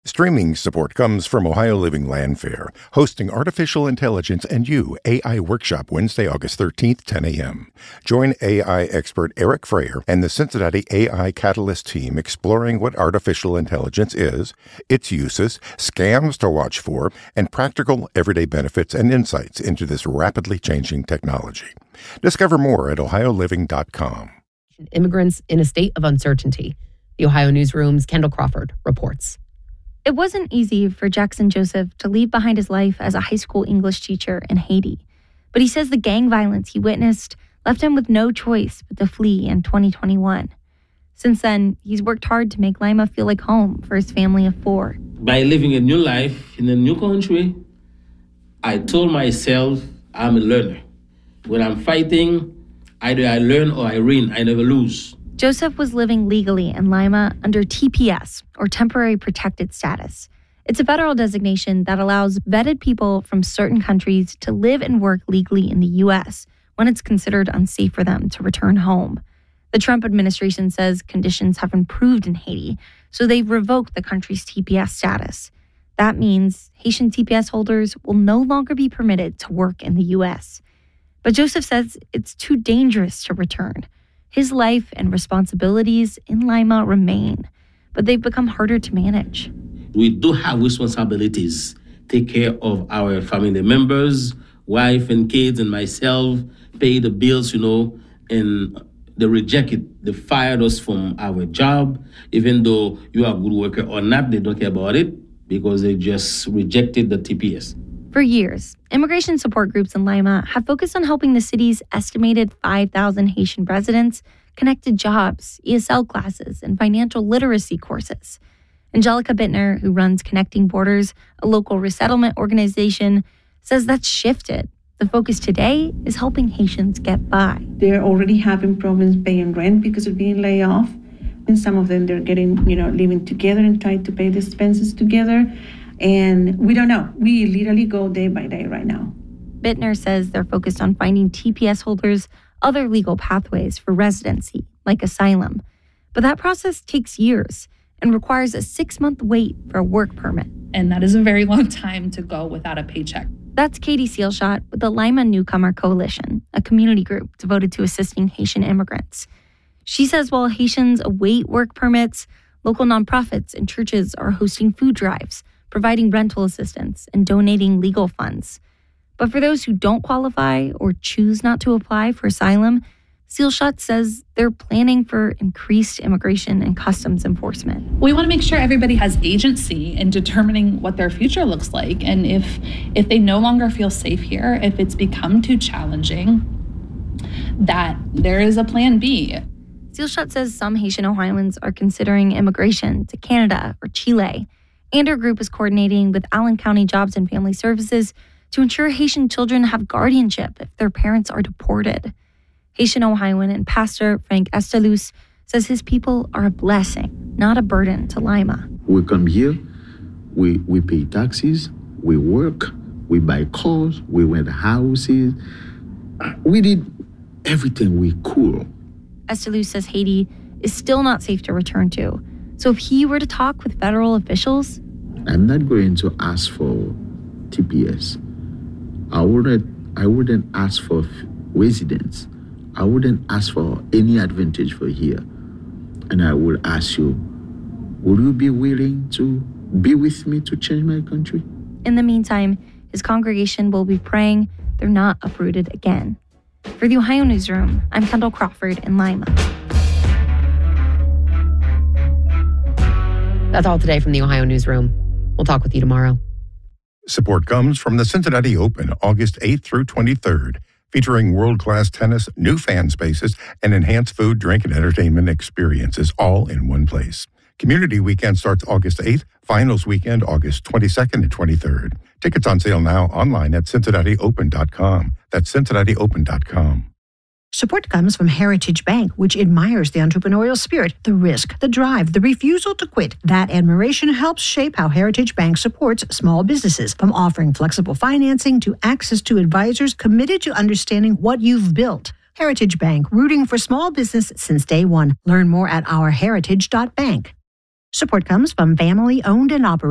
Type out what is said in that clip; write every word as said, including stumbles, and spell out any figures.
Streaming support comes from Ohio Living Land Fair, hosting Artificial Intelligence and You A I Workshop Wednesday, August thirteenth, ten a.m. Join A I expert Eric Freyer and the Cincinnati A I Catalyst team exploring what artificial intelligence is, its uses, scams to watch for, and practical everyday benefits and insights into this rapidly changing technology. Discover more at ohio living dot com. Immigrants in a state of uncertainty. The Ohio Newsroom's Kendall Crawford reports. It wasn't easy for Jackson Joseph to leave behind his life as a high school English teacher in Haiti. But he says the gang violence he witnessed left him with no choice but to flee in twenty twenty-one. Since then, he's worked hard to make Lima feel like home for his family of four. By living a new life in a new country, I told myself I'm a learner. When I'm fighting, either I learn or I win. I never lose. Joseph was living legally in Lima under T P S, or Temporary Protected Status. It's a federal designation that allows vetted people from certain countries to live and work legally in the U S when it's considered unsafe for them to return home. The Trump administration says conditions have improved in Haiti, so they've revoked the country's T P S status. That means Haitian T P S holders will no longer be permitted to work in the U S. But Joseph says it's too dangerous to return. His life and responsibilities in Lima remain, but they've become harder to manage. We do have responsibilities. Take care of our family members, wife and kids and myself, pay the bills, you know, and they reject it. They fired us from our job. Even though you are a good worker or not, they don't care about it because they just rejected the T P S. For years, immigration support groups in Lima have focused on helping the city's estimated five thousand Haitian residents connect to jobs, E S L classes, and financial literacy courses. Angelica Bittner, who runs Connecting Borders, a local resettlement organization, says that's shifted. The focus today is helping Haitians get by. They're already having problems paying rent because of being laid off. And some of them, they're getting, you know, living together and trying to pay the expenses together. And we don't know. We literally go day by day right now. Bittner says they're focused on finding T P S holders other legal pathways for residency, like asylum. But that process takes years and requires a six-month wait for a work permit. And that is a very long time to go without a paycheck. That's Katie Sealshot with the Lima Newcomer Coalition, a community group devoted to assisting Haitian immigrants. She says while Haitians await work permits, local nonprofits and churches are hosting food drives, providing rental assistance, and donating legal funds. But for those who don't qualify or choose not to apply for asylum, Sealshot says they're planning for increased immigration and customs enforcement. We want to make sure everybody has agency in determining what their future looks like. And if if they no longer feel safe here, if it's become too challenging, that there is a plan B. Sealshot says some Haitian Ohioans are considering immigration to Canada or Chile. And her group is coordinating with Allen County Jobs and Family Services to ensure Haitian children have guardianship if their parents are deported. Haitian Ohioan and pastor Frank Estelus says his people are a blessing, not a burden to Lima. We come here, we, we pay taxes, we work, we buy cars, we rent houses. We did everything we could. Estelus says Haiti is still not safe to return to. So if he were to talk with federal officials, I'm not going to ask for T P S. I wouldn't, I wouldn't ask for residence. I wouldn't ask for any advantage for here. And I would ask you, would you be willing to be with me to change my country? In the meantime, his congregation will be praying they're not uprooted again. For the Ohio Newsroom, I'm Kendall Crawford in Lima. That's all today from the Ohio Newsroom. We'll talk with you tomorrow. Support comes from the Cincinnati Open, August eighth through twenty-third, featuring world-class tennis, new fan spaces, and enhanced food, drink, and entertainment experiences all in one place. Community Weekend starts August eighth, Finals Weekend August twenty-second and twenty-third. Tickets on sale now online at cincinnati open dot com. That's cincinnati open dot com. Support comes from Heritage Bank, which admires the entrepreneurial spirit, the risk, the drive, the refusal to quit. That admiration helps shape how Heritage Bank supports small businesses, from offering flexible financing to access to advisors committed to understanding what you've built. Heritage Bank, rooting for small business since day one. Learn more at our heritage dot bank. Support comes from family owned and operated